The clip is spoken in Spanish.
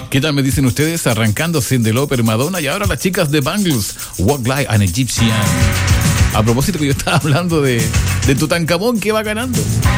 ¿Qué tal me dicen ustedes? Arrancando Cyndi Lauper, Madonna y ahora las chicas de Bangles, Walk Like an Egyptian. A propósito que yo estaba hablando de Tutankamón que va ganando.